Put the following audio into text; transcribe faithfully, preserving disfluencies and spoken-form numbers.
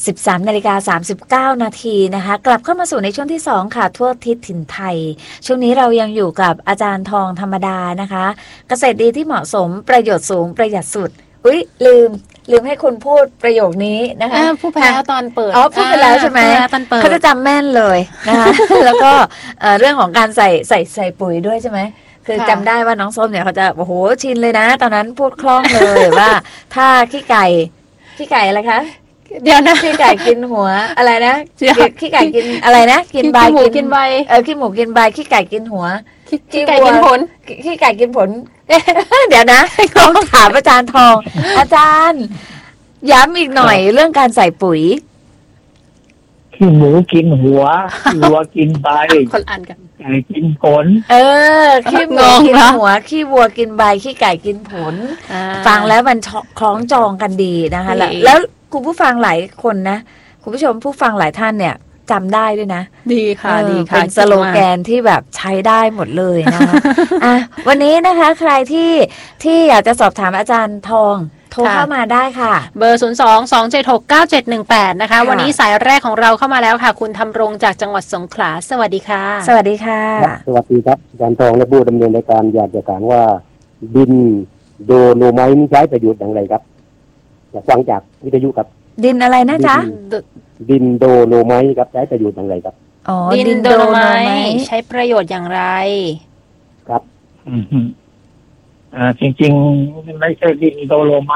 สิบสามนาฬิกาสามสิบเก้านาทีนะคะกลับเข้ามาสู่ในช่วงที่สองค่ะทั่วทิศถิ่นไทยช่วงนี้เรายังอยู่กับอาจารย์ทองธรรมดานะคะเกษตรดีที่เหมาะสมประโยชน์สูงประหยัดสุดอุ๊ยลืมลืมให้คุณพูดประโยคนี้นะคะพูดไปแล้วตอนเปิดอ๋อพูดไปแล้วใช่ไหมเขาจะจำแม่นเลยนะคะแล้วก็เรื่องของการใส่ใส่ใส่ปุ๋ยด้วยใช่ไหมคือจำได้ว่าน้องส้มเนี่ยเขาจะโอ้โหชินเลยนะตอนนั้นพูดคล่องเลยว่าถ้าขี้ไก่ขี้ไก่อะไรคะเดี๋ยวนะขี้ไก่กินหัวอะไรนะขี้ไก่กินอะไรนะกินใบกินใบเออขี้หมูกินใบขี้ไก่กินหัวขี้ไก่กินผลขี้ไก่กินผลเดี๋ยวนะต้องถามอาจารย์ทองอาจารย์ย้ำอีกหน่อยเรื่องการใส่ปุ๋ยขี้หมูกินหัววัวกินใบคนอ่านกันไก่กินผลเออขี้หมูกินหัวขี้วัวกินใบขี้ไก่กินผลฟังแล้วมันคล้องจองกันดีนะคะแล้วคุณผู้ฟังหลายคนนะคุณผู้ชมผู้ฟังหลายท่านเนี่ยจำได้ด้วยนะดีค่ะดีค่ะเป็นสโลแกนที่แบบใช้ได้หมดเลยนะคะอ่ะวันนี้นะคะใครที่ที่อยากจะสอบถามอาจารย์ทองโทรเข้ามาได้ค่ะเบอร์ศูนย์ สอง สอง เจ็ด หก เก้า เจ็ด หนึ่ง แปดนะคะวันนี้สายแรกของเราเข้ามาแล้วค่ะคุณธำรงจากจังหวัดสงขลาสวัสดีค่ะสวัสดีค่ะสวัสดีครับอาจารย์ทองและผู้ดำเนินรายการอยากจะถามว่าดินโดโลไมต์ใช้ประโยชน์อย่างไรครับอยากฟังจากวิทยุครับดินอะไรนะจ๊ะดินโดโลไมต์ครับใช้ประโยชน์อย่างไรครับอ๋อดินโดโลไมต์ใช้ประโยชน์อย่างไรครับอืมอ่าจริงๆไม่ใช่ดินโดโลไม